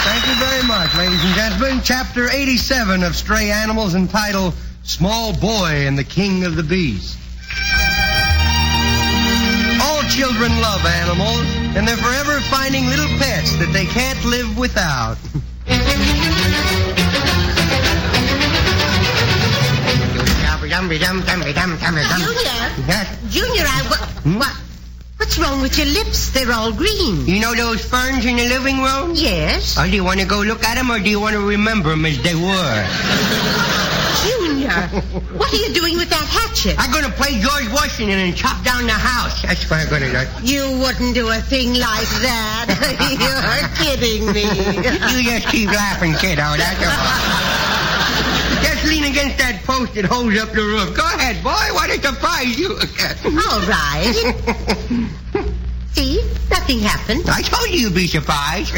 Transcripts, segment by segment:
Thank you very much, ladies and gentlemen. Chapter 87 of Stray Animals, entitled Small Boy and the King of the Bees. All children love animals, and they're forever finding little pets that they can't live without. Junior, what's wrong with your lips? They're all green. You know those ferns in the living room? Yes. Oh, do you want to go look at them, or do you want to remember them as they were? Junior, what are you doing with that hatchet? I'm going to play George Washington and chop down the house. That's what I'm going to do. You wouldn't do a thing like that. You're kidding me. You just keep laughing, kiddo. That's all. Just lean against that post that holds up the roof. Go ahead, boy. What a surprise you. All right. See? Nothing happened. I told you you'd be surprised.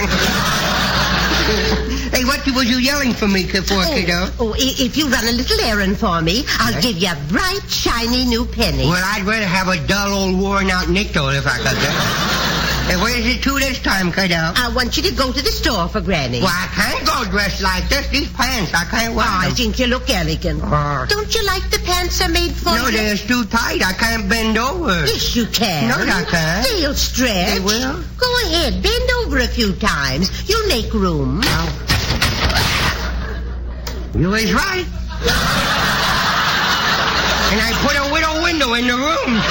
Hey, what was you yelling for me for, kiddo? Oh, if you run a little errand for me, I'll give you a bright, shiny new penny. Well, I'd rather have a dull, old, worn-out nickel if I could. Hey, where is it to this time, kiddo? I want you to go to the store for Granny. Well, I can't go dressed like this. These pants, I can't wear them. I think you look elegant. Don't you like the pants are made for you? No, they're too tight. I can't bend over. Yes, you can. No, I can't. They'll stretch. They will? Go ahead, bend over a few times. You'll make room. You was right. And I put a little window in the room.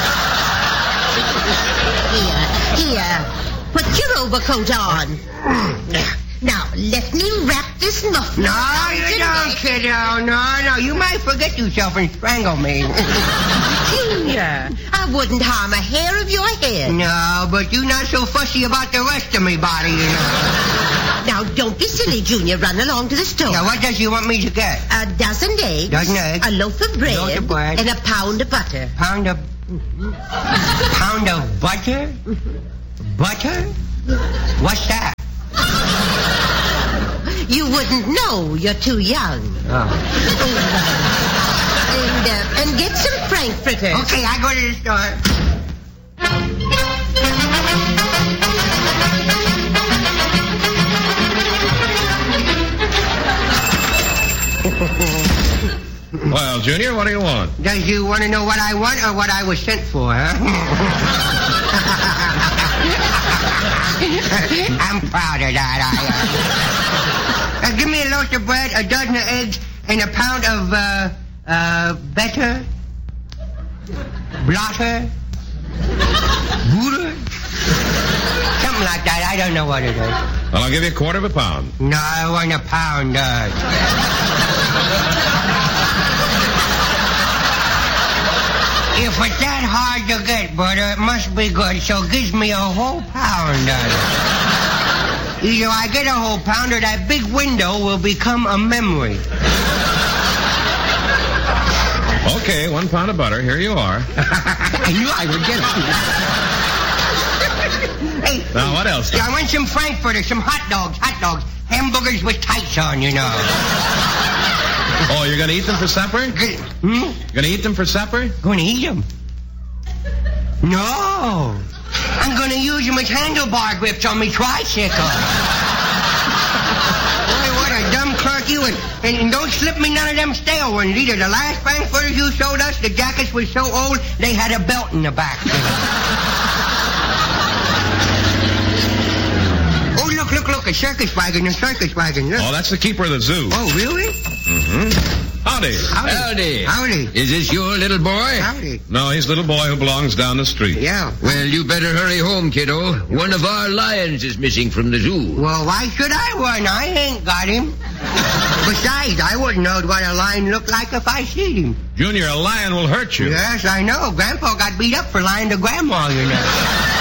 Here, put your overcoat on. Now, let me wrap this muffler. No, you don't, kiddo. No. You might forget yourself and strangle me. Junior, I wouldn't harm a hair of your head. No, but you're not so fussy about the rest of me body, you know. Now, don't be silly, Junior. Run along to the store. Now, what does you want me to get? A dozen eggs. Dozen eggs. A loaf of bread. Loaf of bread. And a pound of butter. Pound of butter? Butter? What's that? You wouldn't know. You're too young. Oh. And get some frankfurters. Okay, I go to the store. Well, Junior, what do you want? Does you want to know what I want or what I was sent for, huh? I'm proud of that, give me a loaf of bread, a dozen of eggs, and a pound of, butter, blotter, butter, something like that. I don't know what it is. Well, I'll give you a quarter of a pound. No, I want a pound, If it's that hard to get, brother, it must be good, so it gives me a whole pound. Either I get a whole pound or that big window will become a memory. Okay, 1 pound of butter. Here you are. I knew I would get it. Hey, now, what else? I want some frankfurters, some hot dogs. Hamburgers with tights on, you know. Oh, you're going to eat them for supper? You're going to eat them for supper? Going to eat them? No. I'm going to use them as handlebar grips on my tricycle. Boy, what a dumb clerk you. And don't slip me none of them stale ones either. The last frankfurters you showed us, the jackets were so old, they had a belt in the back. Oh, look, a circus wagon. Look. Oh, that's the keeper of the zoo. Oh, really? Mm-hmm. Howdy. Is this your little boy? Howdy. No, he's a little boy who belongs down the street. Yeah. Well, you better hurry home, kiddo. One of our lions is missing from the zoo. Well, why should I run? I ain't got him. Besides, I wouldn't know what a lion looked like if I seen him. Junior, a lion will hurt you. Yes, I know. Grandpa got beat up for lying to Grandma, you know.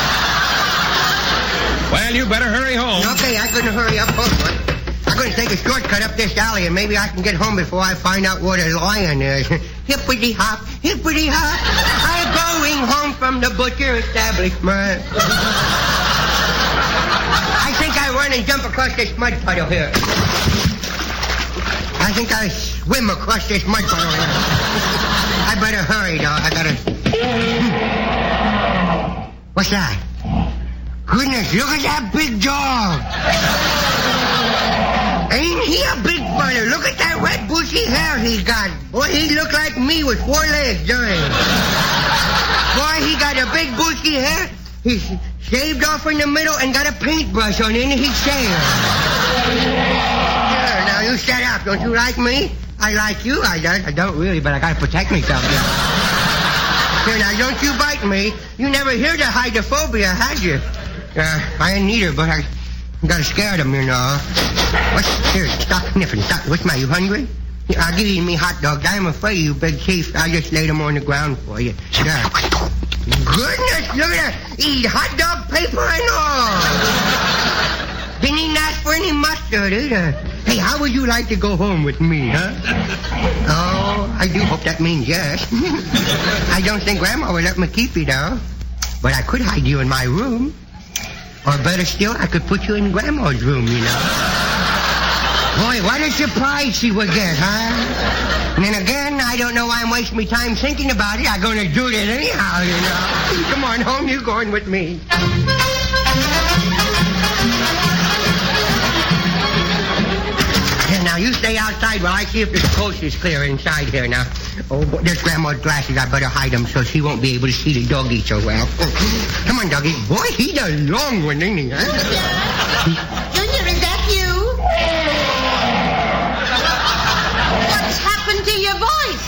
Well, you better hurry home. Okay, I'm going to hurry up. I'm going to take a shortcut up this alley, and maybe I can get home before I find out what a lion is. Hippity hop. I'm going home from the butcher establishment. I think I run and jump across this mud puddle here. I think I swim across this mud puddle here. I better hurry, though. I gotta... What's that? Goodness, look at that big dog. Ain't he a big fella? Look at that red bushy hair he's got. Boy, he look like me with 4 legs, don't he? Boy, he got a big bushy hair. He's shaved off in the middle and got a paintbrush on in his chair. Here, now you shut up. Don't you like me? I like you. I don't really, but I gotta protect myself. Here, now don't you bite me. You never heard of hydrophobia, had you? I ain't neither, but I gotta scare them, you know. Here, stop sniffing. Stop. What's my? You hungry? Here, I'll give you me hot dogs. I'm afraid of you, big chief. I just laid them on the ground for you. There. Goodness, look at that. Eat hot dog paper and all. Didn't even ask for any mustard either. Hey, how would you like to go home with me, huh? Oh, I do hope that means yes. I don't think Grandma would let me keep you, though. But I could hide you in my room. Or better still, I could put you in Grandma's room, you know. Boy, what a surprise she would get, huh? And then again, I don't know why I'm wasting my time thinking about it. I'm going to do it anyhow, you know. Come on home, you're going with me. Here, now, you stay outside while I see if this coast is clear inside here now. Oh, boy, there's Grandma's glasses. I better hide them so she won't be able to see the doggy so well. Come on, doggy. Boy, he's a long one, ain't he, huh? Junior, is that you? What's happened to your voice?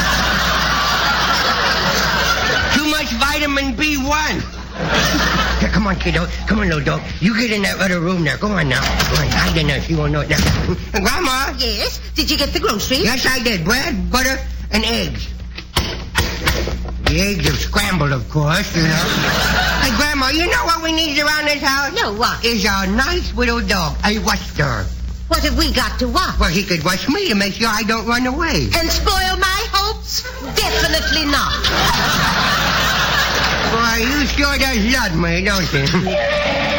Too much vitamin B1. Here, come on, kiddo. Come on, little dog. You get in that other room there. Go on now. Go on, hide in there. She won't know it now. Grandma? Yes? Did you get the groceries? Yes, I did. Bread, butter, and eggs. The eggs are scrambled, of course, you know. Hey, Grandma, you know what we need around this house? No, what? Is a nice little dog, a Wester. What have we got to watch? Well, he could watch me to make sure I don't run away. And spoil my hopes? Definitely not. Boy, you sure does love me, don't you?